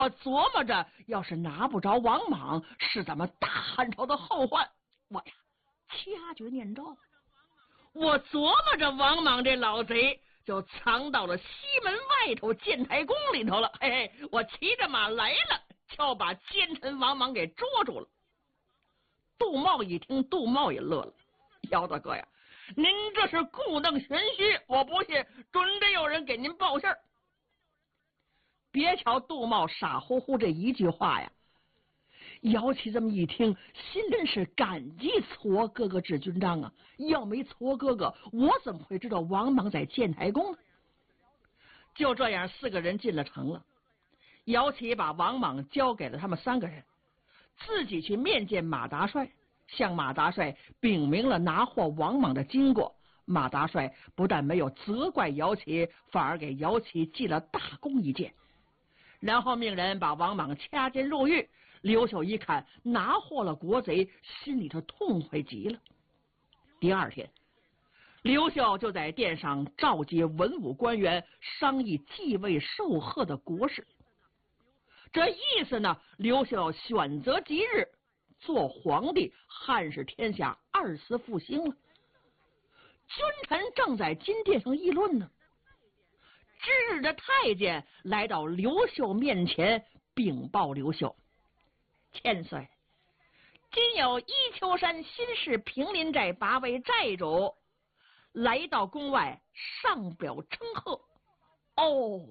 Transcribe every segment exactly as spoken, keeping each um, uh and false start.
我琢磨着，要是拿不着王莽，是咱们大汉朝的后患。我呀，掐诀念咒。我琢磨着，王莽这老贼就藏到了西门外头建台宫里头了。嘿嘿，我骑着马来了，就把奸臣王莽给捉住了。杜茂一听，杜茂也乐了：“姚大哥呀，您这是故弄玄虚，我不信，准得有人给您报信儿。”别瞧杜茂傻乎乎这一句话呀，姚琦这么一听，心真是感激痤哥哥治军章啊！要没痤哥哥，我怎么会知道王莽在建台宫呢？就这样，四个人进了城了。姚琦把王莽交给了他们三个人，自己去面见马达帅，向马达帅禀明了拿获王莽的经过。马达帅不但没有责怪姚琦，反而给姚琦记了大功一件，然后命人把王莽掐监入狱。刘秀一看拿获了国贼，心里头痛快极了。第二天，刘秀就在殿上召集文武官员，商议继位受贺的国事。这意思呢，刘秀选择吉日做皇帝，汉室天下二次复兴了。君臣正在金殿上议论呢，知日的太监来到刘秀面前禀报刘秀：“千岁，今有伊丘山新市平林寨八位寨主来到宫外上表称贺。”哦，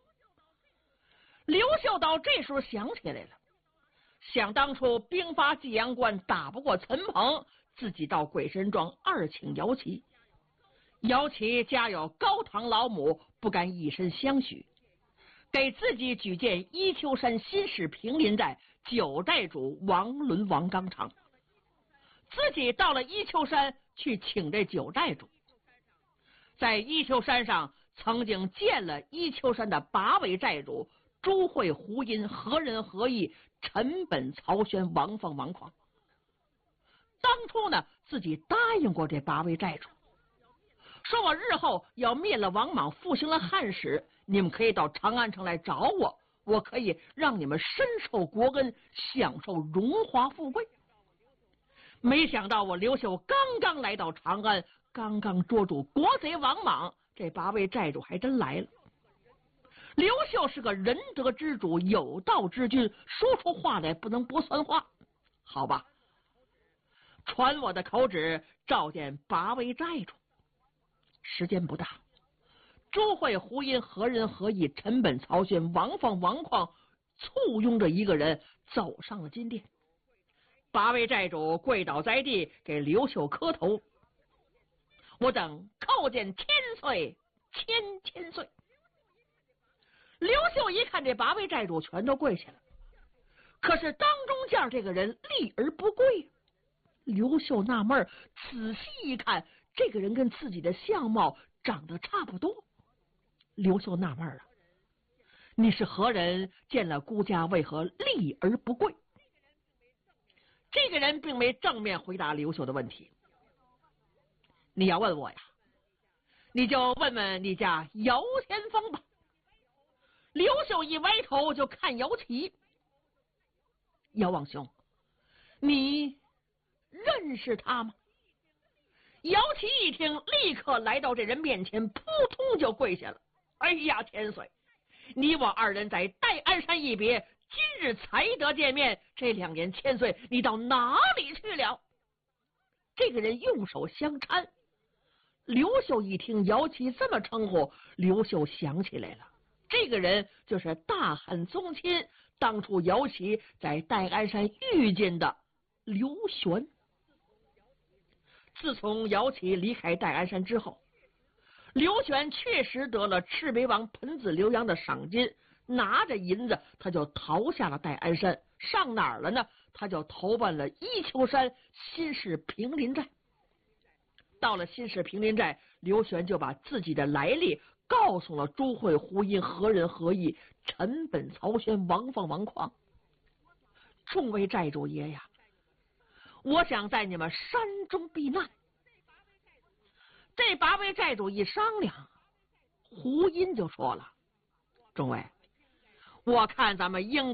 刘秀到这时候想起来了，想当初兵发济阳关打不过陈鹏，自己到鬼神庄二请姚琦。姚琦家有高堂老母，不敢以身相许，给自己举荐伊丘山新市平林寨九寨主王伦、王刚昌。自己到了伊丘山去请这九寨主，在伊丘山上曾经见了伊丘山的八位寨主朱慧、胡音、何仁、何义、陈本、曹宣、王凤、王匡。当初呢，自己答应过这八位寨主，说我日后要灭了王莽，复兴了汉室，你们可以到长安城来找我，我可以让你们深受国恩，享受荣华富贵。没想到我刘秀刚刚来到长安，刚刚捉住国贼王莽，这八位寨主还真来了。刘秀是个仁德之主，有道之君，说出话来不能不算话。好吧，传我的口旨，召见八位寨主。时间不大，朱慧、胡音、何仁、何义、陈本、曹宣、王凤、王匡簇拥着一个人走上了金殿。八位寨主跪倒在地，给刘秀磕头：“我等叩见千岁，千千岁。”刘秀一看这八位寨主全都跪下了，可是当中间这个人立而不跪。刘秀纳闷，仔细一看，这个人跟自己的相貌长得差不多。刘秀纳闷了：“你是何人？见了孤家为何立而不跪？”这个人并没正面回答刘秀的问题。你要问我呀，你就问问你家姚天风吧。刘秀一歪头就看姚琦：“姚王兄，你认识他吗？”姚琦一听，立刻来到这人面前，扑通就跪下了：“哎呀，千岁，你我二人在戴安山一别，今日才得见面，这两年千岁，你到哪里去了？”这个人用手相搀。刘秀一听姚琦这么称呼，刘秀想起来了，这个人就是大汉宗亲，当初姚琦在戴安山遇见的刘玄。自从姚琦离开戴安山之后，刘玄确实得了赤眉王盆子刘阳的赏金，拿着银子他就逃下了戴安山，上哪儿了呢？他就投奔了伊丘山新市平林寨。到了新市平林寨，刘玄就把自己的来历告诉了朱慧、胡音、何仁、何义、陈本、曹宣、王凤、王匡。众位寨主爷呀，我想在你们山中避难。这八位寨主一商量，胡音就说了：“众位， 我看咱们应